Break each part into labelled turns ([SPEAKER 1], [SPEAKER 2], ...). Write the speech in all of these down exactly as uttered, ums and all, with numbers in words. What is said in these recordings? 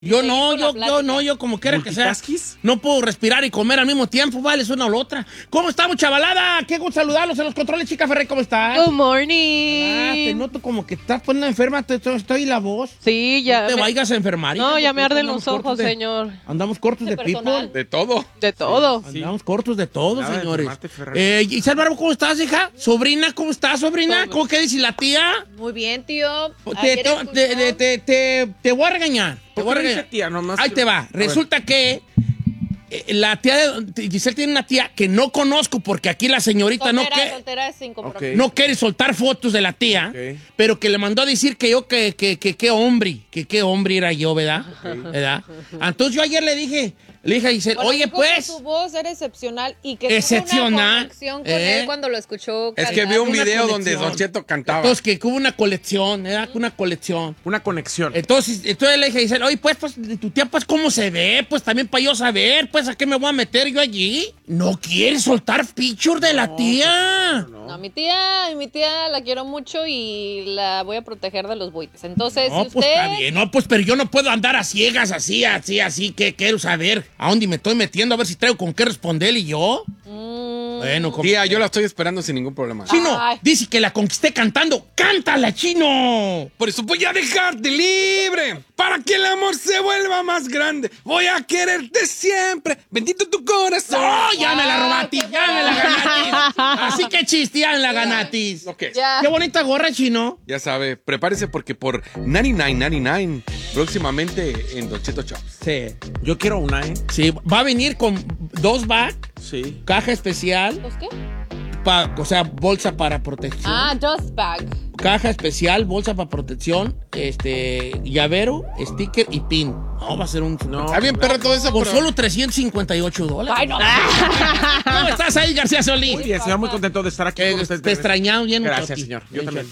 [SPEAKER 1] Yo no, yo, yo no, yo como quiera que sea. No puedo respirar y comer al mismo tiempo, vale, es una o la otra. ¿Cómo estamos, chavalada? Qué gusto saludarlos en los controles, chica Ferrey, ¿cómo estás?
[SPEAKER 2] Good morning.
[SPEAKER 1] Ah, te noto como que estás poniendo enferma, te, te, estoy la voz.
[SPEAKER 2] Sí, ya.
[SPEAKER 1] No te
[SPEAKER 2] me...
[SPEAKER 1] vayas a enfermar.
[SPEAKER 2] No, ya me arden los ojos,
[SPEAKER 1] de,
[SPEAKER 2] señor.
[SPEAKER 1] Andamos cortos de, de people.
[SPEAKER 3] De todo.
[SPEAKER 2] De todo.
[SPEAKER 1] Sí, andamos sí. cortos de todo,
[SPEAKER 3] Nada
[SPEAKER 1] señores.
[SPEAKER 3] De
[SPEAKER 1] eh, Isabel Barbo, ¿cómo estás, hija? Sobrina, ¿cómo estás, sobrina? ¿Cómo que dices? ¿Y la tía?
[SPEAKER 4] Muy bien, tío.
[SPEAKER 1] Te, te, te, te, te, te voy a regañar. Te voy a regañar.
[SPEAKER 3] Tía, nomás
[SPEAKER 1] Ahí
[SPEAKER 3] que...
[SPEAKER 1] te va. Resulta que eh, la tía de Giselle tiene una tía que no conozco porque aquí la señorita
[SPEAKER 4] soltera,
[SPEAKER 1] no quiere.
[SPEAKER 4] Soltera sin compromiso.
[SPEAKER 1] Okay. No quiere soltar fotos de la tía, okay. pero que le mandó a decir que yo, que qué que, que hombre, que qué hombre era yo, ¿verdad? Okay. ¿verdad? Entonces yo ayer le dije, le dije a Giselle,
[SPEAKER 4] bueno,
[SPEAKER 1] oye, pues.
[SPEAKER 4] Que su voz era excepcional y que
[SPEAKER 1] excepcional,
[SPEAKER 4] tuvo una conexión con
[SPEAKER 1] ¿eh?
[SPEAKER 4] él cuando lo escuchó.
[SPEAKER 3] Es que vi un video donde Don Cheto cantaba.
[SPEAKER 1] Entonces, que hubo una colección, era una colección.
[SPEAKER 3] Una conexión.
[SPEAKER 1] Entonces, entonces le dije a Giselle, oye, pues, pues, tu tía, pues, ¿cómo se ve? Pues, también para yo saber, pues, ¿a qué me voy a meter yo allí? No quiere soltar picture de la
[SPEAKER 3] no,
[SPEAKER 1] tía.
[SPEAKER 4] No, no, mi tía, mi tía la quiero mucho y la voy a proteger de los buitres. Entonces,
[SPEAKER 1] no,
[SPEAKER 4] si
[SPEAKER 1] pues,
[SPEAKER 4] usted...
[SPEAKER 1] está bien, no, pues, pero yo no puedo andar a ciegas, así, así, así, que quiero saber a dónde me estoy metiendo, a ver si traigo con qué responder y yo.
[SPEAKER 4] Mm.
[SPEAKER 1] Bueno, como...
[SPEAKER 3] Tía, yo la estoy esperando sin ningún problema.
[SPEAKER 1] Chino,
[SPEAKER 4] Ay.
[SPEAKER 1] dice que la conquisté cantando. ¡Cántala, Chino!
[SPEAKER 3] Por eso voy a dejarte libre, para que el amor se vuelva más grande. Voy a quererte siempre, bendito tu corazón.
[SPEAKER 1] ¡No! ¡Ya me la robatis! ¡Ya me la ganatis! Así que chistea en la ganatis.
[SPEAKER 3] Okay.
[SPEAKER 1] ¡Qué bonita gorra, Chino!
[SPEAKER 3] Ya sabe, prepárese porque por noventa y nueve noventa y nueve próximamente en Don Cheto Chops.
[SPEAKER 1] Sí.
[SPEAKER 3] Yo quiero una, ¿eh?
[SPEAKER 1] Sí, va a venir con dos bags,
[SPEAKER 3] sí.
[SPEAKER 1] caja especial.
[SPEAKER 4] ¿Los qué?
[SPEAKER 1] Pa, o sea, bolsa para protección.
[SPEAKER 4] Ah, dust bag.
[SPEAKER 1] Caja especial, bolsa para protección, este, llavero, sticker y pin. No, va a ser un...
[SPEAKER 3] No,
[SPEAKER 1] está bien, perro, todo eso por
[SPEAKER 3] pero...
[SPEAKER 1] solo trescientos cincuenta y ocho dólares.
[SPEAKER 4] Ay, no.
[SPEAKER 1] ¿Cómo estás ahí, García Solís?
[SPEAKER 3] Muy bien, señor, muy contento de estar aquí.
[SPEAKER 1] Que
[SPEAKER 3] con ustedes.
[SPEAKER 1] te extrañamos bien.
[SPEAKER 3] Gracias, señor. Yo también.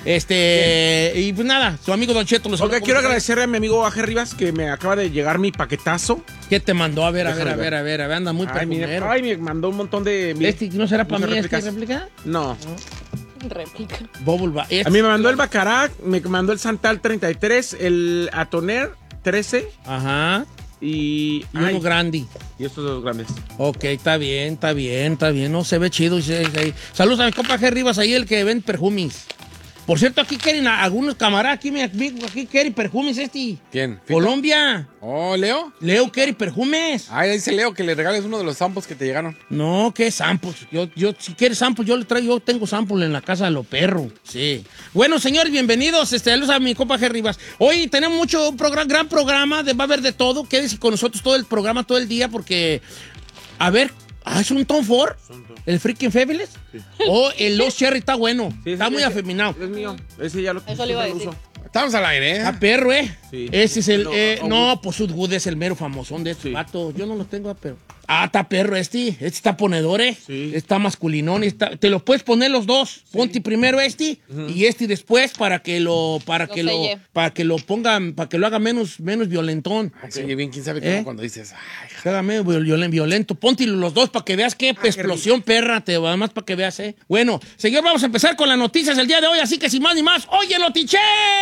[SPEAKER 1] Este, bien. Y pues nada, su amigo Don Cheto. Los
[SPEAKER 3] okay, quiero agradecerle a mi amigo Aje Rivas que me acaba de llegar mi paquetazo.
[SPEAKER 1] ¿Qué te mandó? A ver, a ver, a ver, a ver, a ver, anda muy perfumero.
[SPEAKER 3] Ay, me mandó un montón de...
[SPEAKER 1] ¿Este no será para mí esta réplica?
[SPEAKER 3] No.
[SPEAKER 4] Réplica.
[SPEAKER 1] Bubble
[SPEAKER 3] este. A mí me mandó el Baccarat, me mandó el Santal treinta y tres, el Atoner trece.
[SPEAKER 1] Ajá.
[SPEAKER 3] Y,
[SPEAKER 1] y uno grande.
[SPEAKER 3] Y estos dos grandes.
[SPEAKER 1] Ok, está bien, está bien, está bien. No, se ve chido. Se, se, saludos a mi compa G. Rivas, ahí el que vende perfumes. Por cierto, aquí quieren a, algunos camaradas, aquí, aquí quieren perfumes este.
[SPEAKER 3] ¿Quién? ¿Fito?
[SPEAKER 1] Colombia.
[SPEAKER 3] Oh, ¿Leo?
[SPEAKER 1] Leo quiere perfumes.
[SPEAKER 3] Ah, dice Leo que le regales uno de los samples que te llegaron.
[SPEAKER 1] No, ¿qué samples? Yo, yo, si quieres samples, yo le traigo, yo tengo samples en la casa de los perros. Sí. Bueno, señores, bienvenidos. Este, saludos a mi compa G. Rivas. Hoy tenemos mucho, un programa, gran programa, de, va a haber de todo. Quédese con nosotros todo el programa, todo el día, porque, a ver, ah, ¿es un Tom Ford? ¿El Freaking Fabulous? Sí. O el Los Cherry está bueno. Sí, está muy ese, afeminado.
[SPEAKER 3] Es mío. Ese ya lo,
[SPEAKER 4] Eso le iba a decir.
[SPEAKER 3] uso. Estamos al aire, ¿eh?
[SPEAKER 1] A perro, ¿eh?
[SPEAKER 3] Sí.
[SPEAKER 1] Ese es el... Eh, no, pues Sudwood es el mero famosón de estos sí. vatos. Yo no los tengo, pero... Ah, está perro este. Este está ponedor, ¿eh? Sí. Está masculinón. Está... Te lo puedes poner los dos. Sí. Ponte primero este uh-huh. y este después para que lo... Para lo que selle. lo... Para que lo pongan... Para que lo haga menos, menos violentón.
[SPEAKER 3] Ay, okay. Sí, bien, quién sabe cómo ¿Eh? Cuando dices... Ay,
[SPEAKER 1] que haga menos violento. Ponte los dos para que veas qué ah, explosión, qué perra. Te va más para que veas, ¿eh? Bueno, señor, vamos a empezar con las noticias del día de hoy. Así que sin más ni más, ¡oye, Notiche!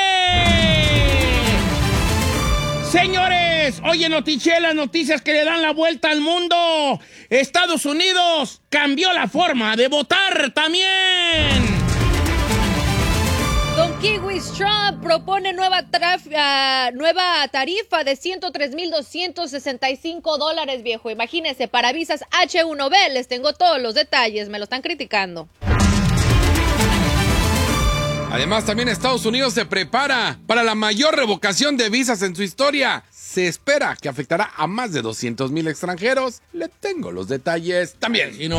[SPEAKER 1] Señores, oye, Notiche, las noticias que le dan la vuelta al mundo. Estados Unidos cambió la forma de votar también.
[SPEAKER 4] Don Kiwis Trump propone nueva, traf, uh, nueva tarifa de ciento tres mil doscientos sesenta y cinco dólares, viejo. Imagínense, para visas H uno B, les tengo todos los detalles, me lo están criticando.
[SPEAKER 3] Además, también Estados Unidos se prepara para la mayor revocación de visas en su historia. Se espera que afectará a más de doscientos mil extranjeros. Le tengo los detalles también.
[SPEAKER 1] Y no...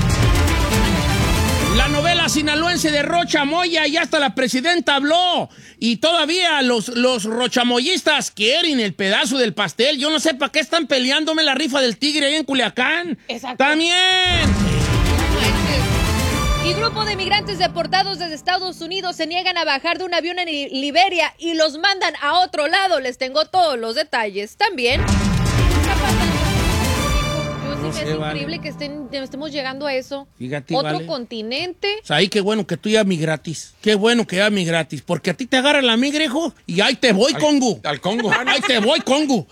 [SPEAKER 1] La novela sinaloense de Rocha Moya, y hasta la presidenta habló. Y todavía los, los rochamoyistas quieren el pedazo del pastel. Yo no sé para qué están peleándome la rifa del tigre ahí en Culiacán.
[SPEAKER 4] Exacto.
[SPEAKER 1] También...
[SPEAKER 4] Y grupo de migrantes deportados desde Estados Unidos se niegan a bajar de un avión en Liberia y los mandan a otro lado. Les tengo todos los detalles también.
[SPEAKER 1] No
[SPEAKER 4] me
[SPEAKER 1] sé,
[SPEAKER 4] hace
[SPEAKER 1] vale.
[SPEAKER 4] increíble que estén, estemos llegando a eso.
[SPEAKER 1] Fíjate,
[SPEAKER 4] Otro
[SPEAKER 1] vale.
[SPEAKER 4] continente.
[SPEAKER 1] O sea, ahí qué bueno que tú ya mi gratis. Qué bueno que ya mi gratis. Porque a ti te agarra la migra, hijo, y ahí te voy, Congo.
[SPEAKER 3] Al Congo.
[SPEAKER 1] Ahí te voy, Congo.